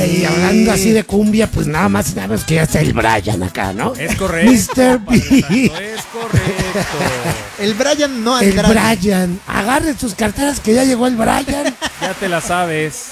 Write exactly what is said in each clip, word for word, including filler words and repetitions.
y hablando así de cumbia, pues nada más y nada menos que ya está el Brian acá, ¿no? Es correcto. mister B. Es correcto. El Brian no El Andrade. Brian. Agarren sus carteras que ya llegó el Brian. Ya te la sabes.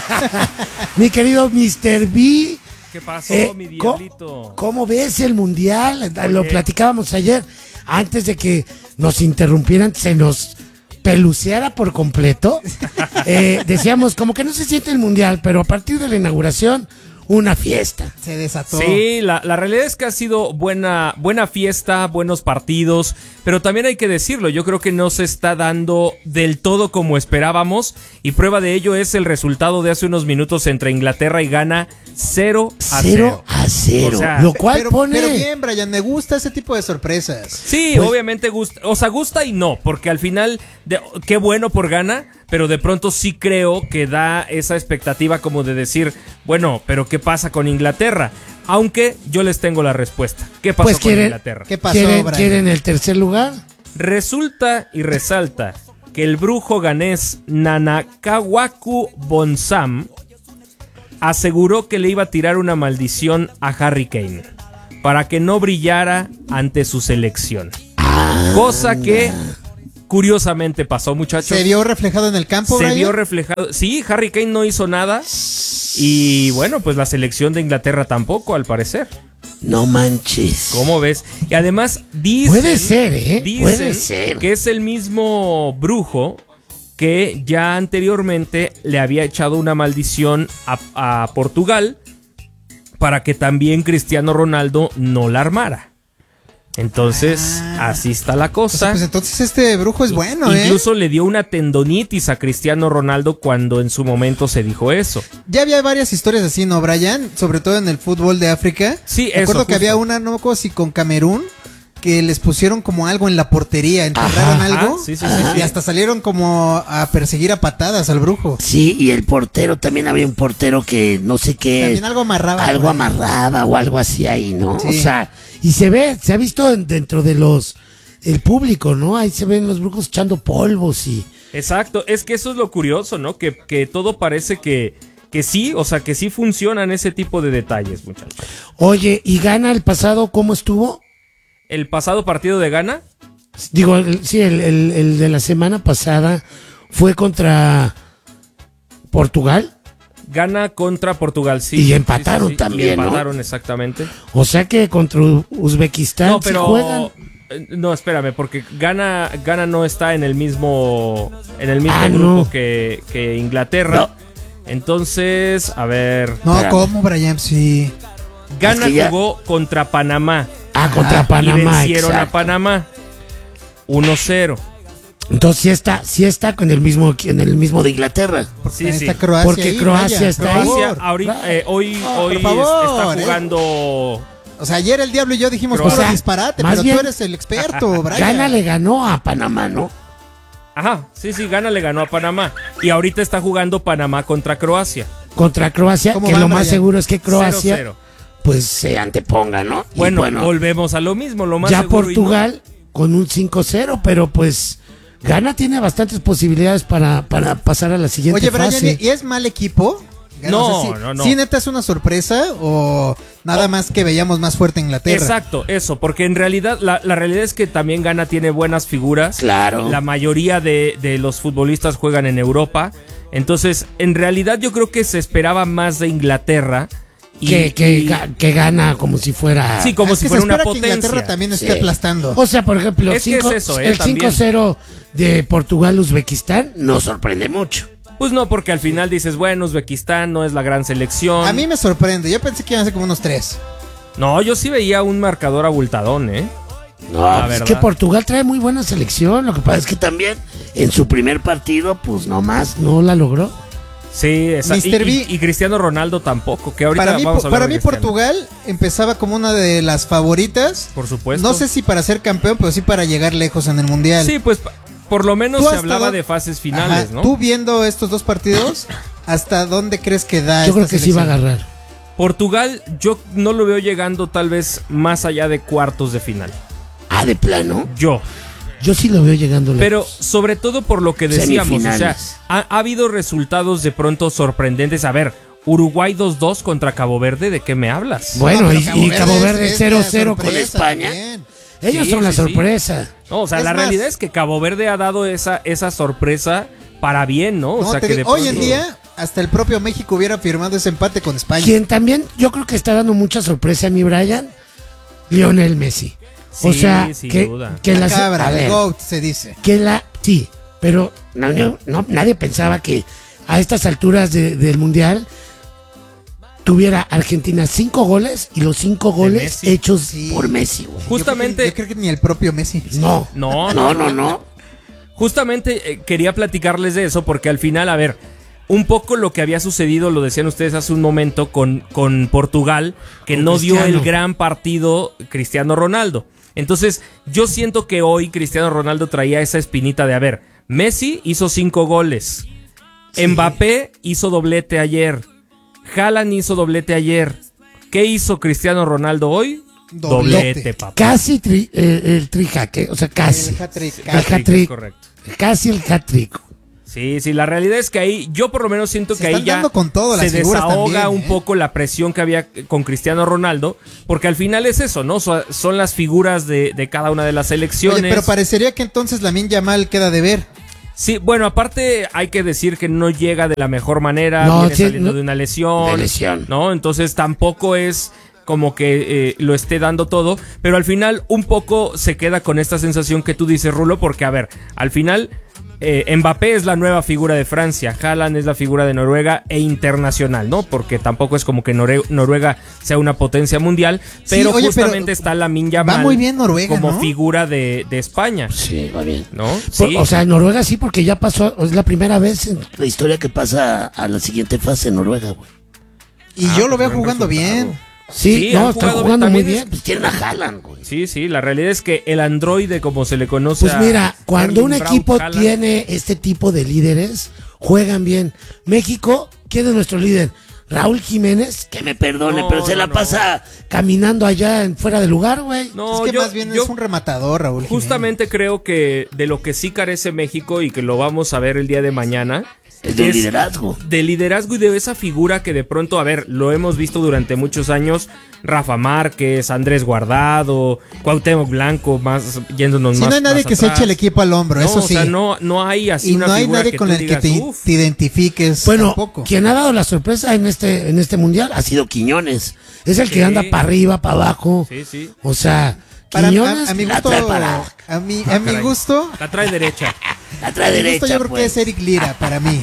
Mi querido mister B. ¿Qué pasó, Eh, mi co- diablito? ¿Cómo ves el mundial? Lo Oye. platicábamos ayer. Antes de que nos interrumpieran, se nos peluceara por completo. Eh, decíamos, como que no se siente el mundial, pero a partir de la inauguración, una fiesta. Se desató. Sí, la, la realidad es que ha sido buena, buena fiesta, buenos partidos, pero también hay que decirlo, yo creo que no se está dando del todo como esperábamos, y prueba de ello es el resultado de hace unos minutos entre Inglaterra y Ghana, cero a Cero cero. a cero. O sea, lo cual Pero, pone... pero bien, Brian, me gusta ese tipo de sorpresas. Sí, Pues- obviamente gusta, o sea, gusta y no, porque al final, de, qué bueno por Ghana, pero de pronto sí creo que da esa expectativa como de decir, bueno, pero ¿qué pasa con Inglaterra? Aunque yo les tengo la respuesta. ¿Qué pasó Pues con quieren- Inglaterra? ¿Qué pasó, ¿Quieren, Brian? ¿Quieren el tercer lugar? Resulta y resalta que el brujo ganés Nanakawaku Bonsam aseguró que le iba a tirar una maldición a Harry Kane para que no brillara ante su selección. Cosa que curiosamente pasó, muchachos. ¿Se vio reflejado en el campo, Se Brian? vio reflejado. Sí, Harry Kane no hizo nada. Y bueno, pues la selección de Inglaterra tampoco, al parecer. No manches. ¿Cómo ves? Y además dicen, Puede ser, ¿eh? dicen Puede ser. que es el mismo brujo que ya anteriormente le había echado una maldición a, a Portugal para que también Cristiano Ronaldo no la armara. Entonces, Ah. así está la O sea, cosa. pues entonces este brujo es bueno, ¿eh? Incluso le dio una tendonitis a Cristiano Ronaldo cuando en su momento se dijo eso. Ya había varias historias así, ¿no, Brian? Sobre todo en el fútbol de África. Sí, Recuerdo eso, que justo. había una, no me acuerdo si con Camerún, que les pusieron como algo en la portería, enterraron Ajá, algo. sí, sí, sí, y sí. hasta salieron como a perseguir a patadas al brujo. Sí, y el portero, también había un portero que no sé qué... También algo amarraba. algo por ahí. amarraba o algo así ahí, ¿no? Sí. O sea, y se ve, se ha visto en- dentro de los, el público, ¿no? Ahí se ven los brujos echando polvos y... Exacto, es que eso es lo curioso, ¿no? Que, que todo parece que, que sí, o sea, que sí funcionan ese tipo de detalles, muchachos. Oye, ¿y Ghana el pasado cómo estuvo? El pasado partido de Ghana, Digo, el- sí, el, el- el de la semana pasada fue contra Portugal. Ghana contra Portugal, sí. Y empataron Sí, sí, sí, también, y ¿no? empataron, exactamente. O sea que contra Uzbekistán No, sí pero... juegan. eh, No, espérame, porque Ghana, Ghana no está en el mismo, en el mismo Ah, grupo no. que, que Inglaterra. No. Entonces, a ver... No, Espérame. ¿cómo, Brian? Sí. Ghana Es que ya- jugó contra Panamá. Ah, contra Y Panamá, vencieron exacto. a Panamá. uno cero. Entonces sí está, sí está con el mismo, en el mismo de Inglaterra. Porque Sí, sí. está Croacia Porque ahí, Croacia Brian, está por ahí. Croacia, favor. ahorita, eh, hoy, No, hoy por favor, está eh. jugando. O sea, ayer el Diablo y yo dijimos Croacia. puro O sea, disparate, más pero bien- tú eres el experto, Brian. Ghana le ganó a Panamá, ¿no? Ajá, sí, sí, Ghana le ganó a Panamá. Y ahorita está jugando Panamá contra Croacia. Contra Croacia, ¿Cómo que van, lo más Brian? seguro es que Croacia, cero cero. pues se anteponga, ¿no? Y Bueno, volvemos a lo mismo, lo más ya seguro y Portugal con un cinco cero, pero pues Ghana tiene bastantes posibilidades para, para pasar a la siguiente Oye, Brian, fase. ¿y es mal equipo? No, O sea, sí- no, no. ¿Sí neta es una sorpresa o nada más que veíamos más fuerte a no. Inglaterra? Exacto, eso, porque en realidad, la, la realidad es que también Ghana tiene buenas figuras. Claro. La mayoría de, de los futbolistas juegan en Europa. Entonces, en realidad yo creo que se esperaba más de Inglaterra. Y, que, que, y- ga- que gana como si fuera... Sí, como Es si que fuera se una espera que potencia. Inglaterra también esté Sí. aplastando. O sea, por ejemplo, Es que cinco- es eso, ¿eh? el También. cinco cero de Portugal-Uzbekistán nos sorprende mucho. Pues no, porque al final dices, bueno, Uzbekistán no es la gran selección. A mí me sorprende. Yo pensé que iban a ser como unos tres. No, yo sí veía un marcador abultadón, ¿eh? No, La pues es verdad. que Portugal trae muy buena selección. Lo que pasa es que también en su primer partido, pues nomás no la logró. Sí, exacto. Y, mister B. y- y Cristiano Ronaldo tampoco, que ahorita Para mí, vamos a hablar para de mí Cristiano. Portugal empezaba como una de las favoritas. Por supuesto. No sé si para ser campeón, pero sí para llegar lejos en el mundial. Sí, pues pa- por lo menos ¿Tú se hasta hablaba dónde- de fases finales, Ajá, ¿no? Tú viendo estos dos partidos, ¿hasta dónde crees que da Yo esta creo que sí va a selección? agarrar. Portugal, yo no lo veo llegando tal vez más allá de cuartos de final. Ah, de plano. Yo. Yo sí lo veo llegando lejos. Pero sobre todo por lo que decíamos, o sea, Semifinales. ha, ha habido resultados de pronto sorprendentes. A ver, Uruguay dos dos contra Cabo Verde, ¿de qué me hablas? Bueno, No, y, pero y Cabo Verde es- es cero la cero con sorpresa España. también. Ellos Sí, son la sí, sí. sorpresa. No, o sea, Es la más- realidad es que Cabo Verde ha dado esa, esa sorpresa para bien, ¿no? O No, sea, te que digo, de hoy en pronto- día, hasta el propio México hubiera firmado ese empate con España. Quien también yo creo que está dando mucha sorpresa a mi Brian, Lionel Messi. o Sí, sea, sin que, duda. que La la, cabra, a el ver, GOAT se dice. que la sí, pero no, no, no, nadie pensaba que a estas alturas de- del mundial tuviera Argentina cinco goles y los cinco goles Messi. hechos Sí. por Messi, güey. Justamente, Yo creo, que, yo creo que ni el propio Messi. No, no, no, no, no. justamente eh, quería platicarles de eso porque al final, a ver, un poco lo que había sucedido, lo decían ustedes hace un momento, con, con Portugal, que Con no dio Cristiano. el gran partido Cristiano Ronaldo. Entonces, yo siento que hoy Cristiano Ronaldo traía esa espinita de, a ver, Messi hizo cinco goles, Sí. Mbappé hizo doblete ayer, Haaland hizo doblete ayer. ¿Qué hizo Cristiano Ronaldo hoy? Doblete. Doblete, papá. Casi tri- eh, el trijaque, o sea, casi. El hat-trick. El Hat-trick, hat-trick. es correcto. Casi el hat-trick. Sí, sí, la realidad es que ahí, yo por lo menos siento Se que ahí están ya dando con todo se las figuras desahoga también, un ¿eh? poco la presión que había con Cristiano Ronaldo, porque al final es eso, ¿no? So- son las figuras de, de cada una de las selecciones. Oye, pero parecería que entonces Lamine Yamal queda de ver. Sí, bueno, aparte hay que decir que no llega de la mejor manera, No, viene sí, saliendo no- de una lesión, de lesión. ¿no? Entonces tampoco es como que eh, lo esté dando todo, pero al final un poco se queda con esta sensación que tú dices, Rulo, porque a ver, al final eh, Mbappé es la nueva figura de Francia, Haaland es la figura de Noruega e internacional, ¿no? Porque tampoco es como que Nore- Noruega sea una potencia mundial, pero oye, justamente pero está Lamine Yamal va muy bien Noruega, como ¿no? figura de, de España, Sí, va bien. ¿no? Por- Sí. O sea, Noruega sí, porque ya pasó, es la primera vez en la historia que pasa a la siguiente fase en Noruega, güey. Y Ah, yo lo pues veo buen jugando resultado. bien. Sí, Sí, no, han están jugado jugando bien, muy también bien. es- Pues tienen a Haaland, güey. Sí, sí, la realidad es que el androide, como se le conoce Pues a mira, cuando un Erling Braut equipo Haaland, tiene este tipo de líderes, juegan bien. México, ¿quién es nuestro líder? Raúl Jiménez, que me perdone, No, pero se no, la no. pasa caminando allá en fuera de lugar, güey. No, es que yo, más bien yo es un rematador, Raúl. justamente creo que de lo que sí carece México y que lo vamos a ver el día de mañana Es de liderazgo. de liderazgo y de esa figura que de pronto, a ver, lo hemos visto durante muchos años, Rafa Márquez, Andrés Guardado, Cuauhtémoc Blanco, más yéndonos Si más no hay nadie más que se atrás. eche el equipo al hombro, No, eso o sí. sea, no, no hay así y una no hay figura nadie que con tú el digas, que te, "Uf". te identifiques Bueno, tampoco. quien ha dado la sorpresa en este, en este mundial ha sido Quiñones. Es el que Sí. anda para arriba, para abajo. Sí, sí. O sea, Para, Quiñones a, a mi la gusto, trae para a mi, Ah, a mi caray. gusto, La trae derecha. la trae a mi derecha, gusto yo creo pues. que es Eric Lira para mí.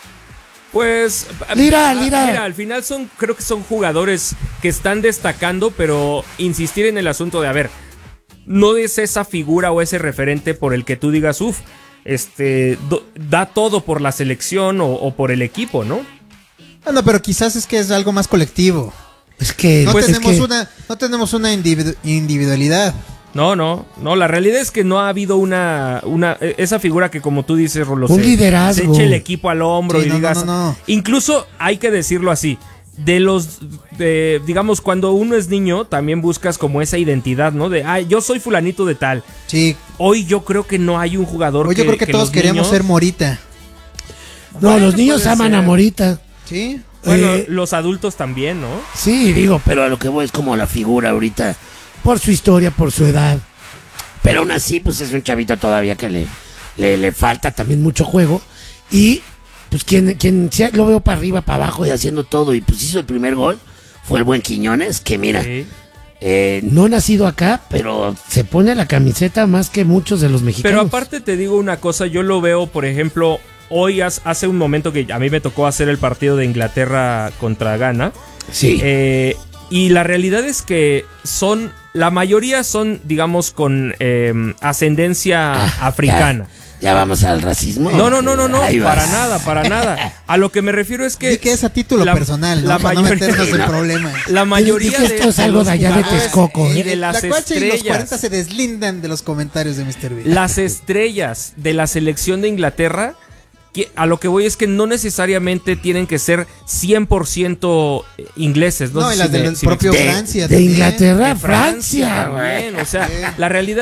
Pues Lira, ah, Lira. mira, al final son creo que son jugadores que están destacando, pero insistir en el asunto de a ver, no es esa figura o ese referente por el que tú digas, uff, este do- da todo por la selección o, o por el equipo, ¿no? Ah, no, pero quizás es que es algo más colectivo. Es que, No pues, es tenemos que- una, no tenemos una individu- individualidad. No, no, no, la realidad es que no ha habido una, una eh, esa figura que como tú dices, Rolo, Un se- liderazgo. se eche el equipo al hombro Sí, y no, no, digas, no, no. incluso hay que decirlo así, de los, de, digamos, cuando uno es niño, también buscas como esa identidad, ¿no? De, ah, yo soy fulanito de tal. Sí, Hoy yo creo que no hay un jugador hoy que yo creo que, todos los queríamos niños- ser Morita. No, Bueno, los niños puede aman ser. a Morita. Sí. Bueno, Eh, los adultos también, ¿no? Sí, digo, pero a lo que voy es como la figura ahorita, por su historia, por su edad. Pero aún así, pues es un chavito todavía que le, le, le falta también mucho juego. Y pues quien, quien sí lo veo para arriba, para abajo y haciendo todo, y pues hizo el primer gol, fue el buen Quiñones, que mira, Sí. eh, no nacido acá, pero se pone la camiseta más que muchos de los mexicanos. Pero aparte te digo una cosa, yo lo veo, por ejemplo, hoy has- hace un momento que a mí me tocó hacer el partido de Inglaterra contra Ghana. Sí. Eh, y la realidad es que son, la mayoría son, digamos, con eh, ascendencia Ah, africana. Ya, ya vamos al racismo. No, no, no, no, no, Ahí vas. para nada, para nada. A lo que me refiero es que... Di que es a título la- personal, ¿no? la Para no mayoría- meternos en problemas. La mayoría Di que esto de, es de algo los de allá de jugadores Texcoco, y ¿eh? de las La cuacha y los estrellas, cuarenta se deslindan de los comentarios de mister Bean. las estrellas de la selección de Inglaterra, que a lo que voy es que no necesariamente tienen que ser cien por ciento ingleses. No, No, sé y si las me- del si me propio De, Francia de también. Inglaterra a De Francia, güey. también, o sea, la realidad es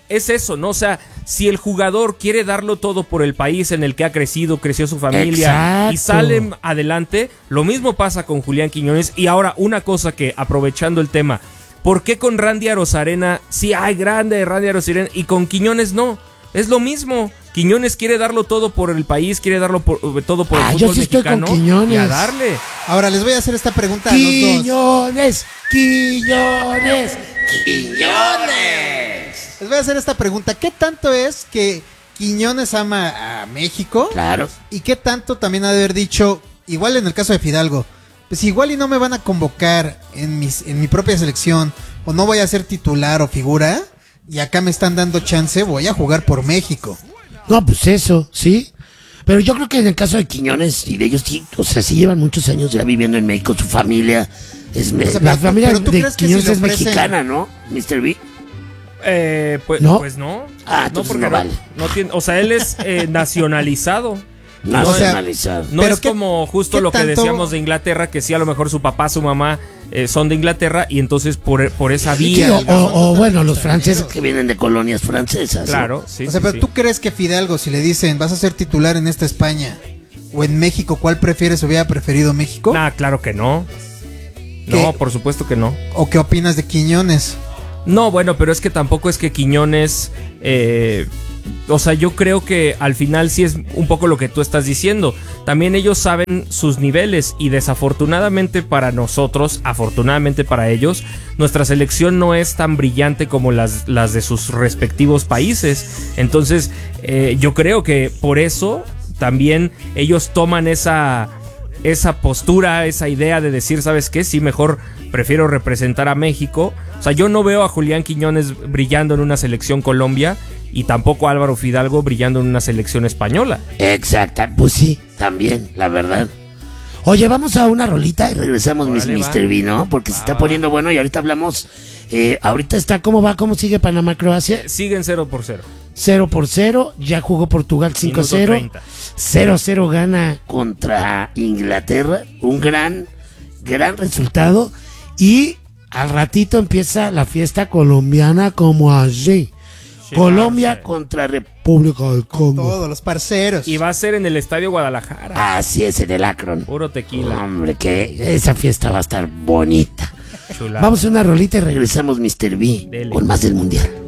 es eso, ¿no? O sea, si el jugador quiere darlo todo por el país en el que ha crecido, creció su familia Exacto. y sale adelante, lo mismo pasa con Julián Quiñones. Y ahora, una cosa que, aprovechando el tema, ¿por qué con Randy Arozarena sí hay grande Randy Arozarena y con Quiñones no? Es lo mismo. Quiñones quiere darlo todo por el país, quiere darlo por, todo por el Ah, fútbol yo sí estoy con mexicano. Quiñones. Y a darle. Ahora les voy a hacer esta pregunta a los dos. Quiñones, Quiñones, Quiñones. Les voy a hacer esta pregunta. ¿Qué tanto es que Quiñones ama a México? Claro. ¿Y qué tanto también ha de haber dicho, igual en el caso de Fidalgo, pues igual y no me van a convocar en, mis, en mi propia selección, o no voy a ser titular o figura, y acá me están dando chance, voy a jugar por México? No, pues eso, sí. Pero yo creo que en el caso de Quiñones y de ellos, sí, o sea, sí llevan muchos años ya viviendo en México, su familia es me- O sea, la pero- familia pero ¿tú de crees que Quiñones si le es ofrecen- mexicana, ¿no? mister B. Eh, pues, ¿No? pues no. Ah, no, entonces porque no vale. no tiene, o sea, él es eh, nacionalizado. Nacionalizado. No Pero es qué- como justo qué lo que tanto- decíamos de Inglaterra, que sí, a lo mejor su papá, su mamá eh, son de Inglaterra y entonces por, por esa Sí, vía. o, o- o, bueno, los franceses que vienen de colonias francesas. ¿no? Claro, sí. O sea, sí, pero sí. ¿tú crees que Fidalgo, si le dicen, vas a ser titular en esta España, o en México, cuál prefieres? ¿Hubiera preferido México? Nah, claro que no. ¿Qué? No, por supuesto que no. ¿O qué opinas de Quiñones? No, bueno, pero es que tampoco es que Quiñones... eh, o sea, yo creo que al final sí es un poco lo que tú estás diciendo. También ellos saben sus niveles y desafortunadamente para nosotros, afortunadamente para ellos, nuestra selección no es tan brillante como las, las de sus respectivos países. Entonces, eh, yo creo que por eso también ellos toman esa... esa postura, esa idea de decir, ¿sabes qué? Sí, mejor prefiero representar a México. O sea, yo no veo a Julián Quiñones brillando en una selección Colombia y tampoco a Álvaro Fidalgo brillando en una selección española. Exacto, pues sí, también, la verdad. Oye, vamos a una rolita y regresamos, mis Órale, va. mister B, ¿no? Porque se Va, está va. poniendo bueno y ahorita hablamos. Eh, ahorita está, ¿cómo va? ¿Cómo sigue Panamá-Croacia? Siguen cero por cero. cero por cero, ya jugó Portugal cinco a cero. Minuto treinta. cero a cero gana contra Inglaterra. Un gran, gran resultado. Y al ratito empieza la fiesta colombiana como así. Sí, Colombia parce. contra República del Congo. Todos los parceros. Y va a ser en el Estadio Guadalajara. Así es, en el Akron. Puro tequila. Hombre, que esa fiesta va a estar bonita. Chulada. Vamos a una rolita y regresamos, mister B, Dele. con más del Mundial.